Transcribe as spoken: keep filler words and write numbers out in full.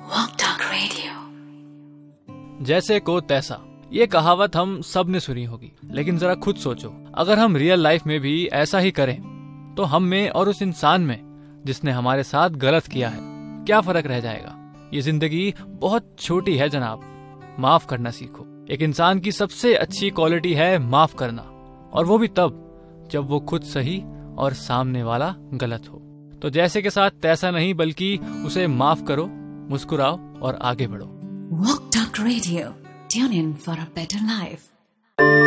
Walk Talk Radio। जैसे को तैसा, ये कहावत हम सब ने सुनी होगी, लेकिन जरा खुद सोचो, अगर हम रियल लाइफ में भी ऐसा ही करें तो हम में और उस इंसान में जिसने हमारे साथ गलत किया है क्या फर्क रह जाएगा। ये जिंदगी बहुत छोटी है जनाब, माफ करना सीखो। एक इंसान की सबसे अच्छी क्वालिटी है माफ करना, और वो भी तब जब वो खुद सही और सामने वाला गलत हो। तो जैसे के साथ तैसा नहीं, बल्कि उसे माफ करो, मुस्कुराओ और आगे बढ़ो। Walk Talk Radio। Tune in for a better life।